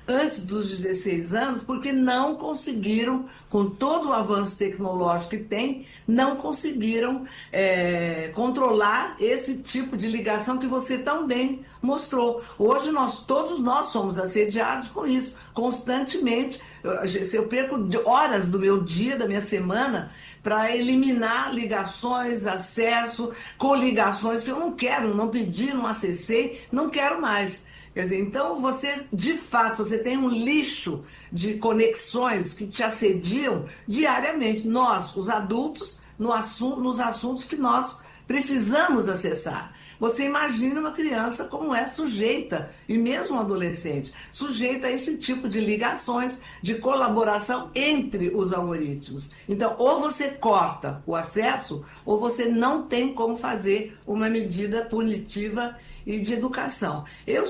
antes dos 16 anos, porque não conseguiram, com todo o avanço tecnológico que tem, não conseguiram controlar esse tipo de ligação que você tão bem mostrou. Hoje todos nós somos assediados com isso, constantemente. Eu perco horas do meu dia, da minha semana, para eliminar ligações, acesso, coligações que eu não quero, não pedi, não acessei, não quero mais. Quer dizer, então você, de fato, você tem um lixo de conexões que te assediam diariamente. Nós, os adultos, nos assuntos que nós precisamos acessar. Você imagina uma criança como é sujeita, e mesmo um adolescente, sujeita a esse tipo de ligações, de colaboração entre os algoritmos. Então, ou você corta o acesso, ou você não tem como fazer uma medida punitiva e de educação. Eu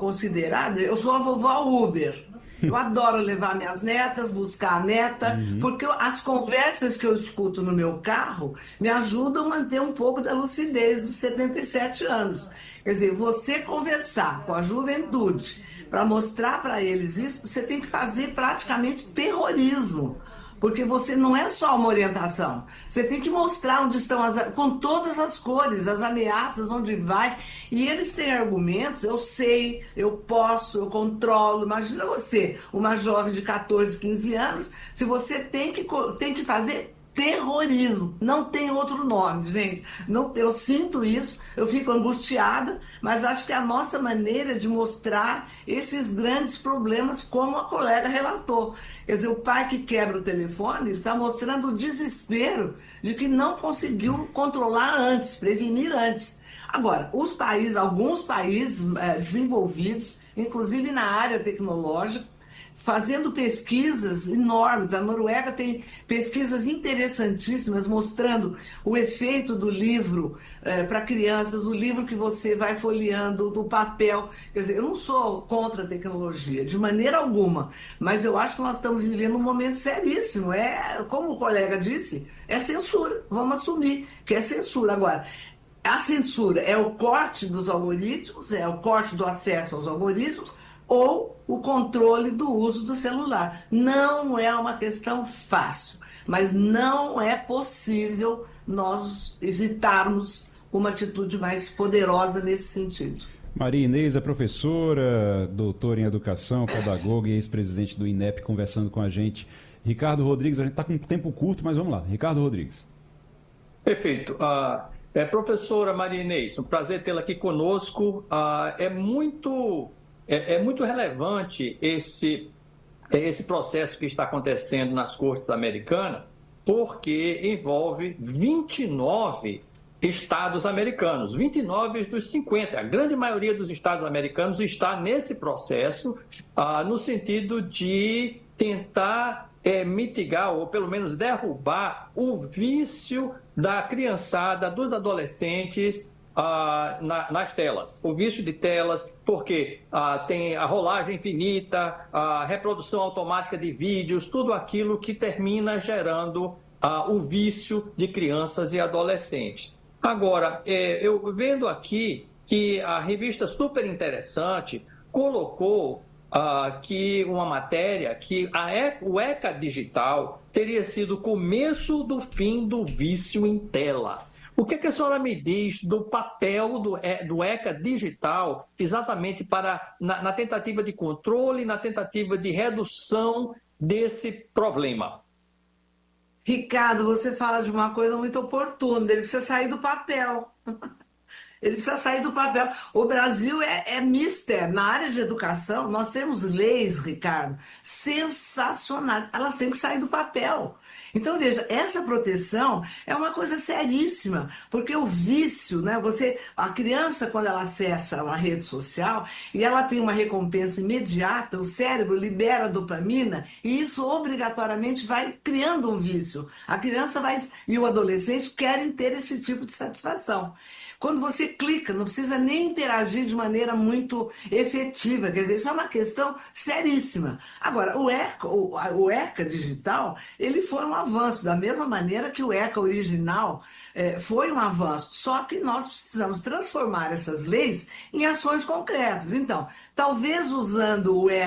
sou a vovó Uber. Eu adoro levar minhas netas, buscar a neta, porque as conversas que eu escuto no meu carro me ajudam a manter um pouco da lucidez dos 77 anos. Quer dizer, você conversar com a juventude para mostrar para eles isso, você tem que fazer praticamente terrorismo. Porque você não é só uma orientação, você tem que mostrar onde estão, com todas as cores, as ameaças, onde vai. E eles têm argumentos, eu sei, eu posso, eu controlo. Imagina você, uma jovem de 14, 15 anos, se você tem que fazer terrorismo. Não tem outro nome, gente. Não, eu sinto isso, eu fico angustiada, mas acho que é a nossa maneira de mostrar esses grandes problemas, como a colega relatou. Quer dizer, o pai que quebra o telefone está mostrando o desespero de que não conseguiu controlar antes, prevenir antes. Agora, alguns países desenvolvidos, inclusive na área tecnológica, fazendo pesquisas enormes. A Noruega tem pesquisas interessantíssimas mostrando o efeito do livro para crianças, o livro que você vai folheando, do papel. Quer dizer, eu não sou contra a tecnologia, de maneira alguma, mas eu acho que nós estamos vivendo um momento seríssimo. Como o colega disse, é censura. Vamos assumir que é censura. Agora, a censura é o corte dos algoritmos, é o corte do acesso aos algoritmos, ou o controle do uso do celular. Não é uma questão fácil, mas não é possível nós evitarmos uma atitude mais poderosa nesse sentido. Maria Inês é professora, doutora em educação, pedagoga e ex-presidente do INEP, conversando com a gente. Ricardo Rodrigues, a gente está com um tempo curto, mas vamos lá. Ricardo Rodrigues. Perfeito. Professora Maria Inês, um prazer tê-la aqui conosco. É muito relevante esse processo que está acontecendo nas cortes americanas, porque envolve 29 estados americanos, 29 dos 50. A grande maioria dos estados americanos está nesse processo, no sentido de tentar mitigar, ou pelo menos derrubar, o vício da criançada, dos adolescentes nas telas. O vício de telas, porque tem a rolagem infinita, a reprodução automática de vídeos, tudo aquilo que termina gerando o vício de crianças e adolescentes. Agora, eu vendo aqui que a revista Super Interessante colocou que uma matéria que o ECA Digital teria sido o começo do fim do vício em tela. O que a senhora me diz do papel do ECA Digital exatamente na tentativa de controle, na tentativa de redução desse problema? Ricardo, você fala de uma coisa muito oportuna, ele precisa sair do papel. Ele precisa sair do papel. O Brasil é mister. Na área de educação, nós temos leis, Ricardo, sensacionais. Elas têm que sair do papel. Então, veja, essa proteção é uma coisa seríssima, porque o vício, né? A criança, quando ela acessa uma rede social e ela tem uma recompensa imediata, o cérebro libera dopamina e isso obrigatoriamente vai criando um vício. A criança e o adolescente querem ter esse tipo de satisfação. Quando você clica, não precisa nem interagir de maneira muito efetiva. Quer dizer, isso é uma questão seríssima. Agora, o ECA digital, ele foi um avanço, da mesma maneira que o ECA original foi um avanço. Só que nós precisamos transformar essas leis em ações concretas. Então, talvez usando o ECA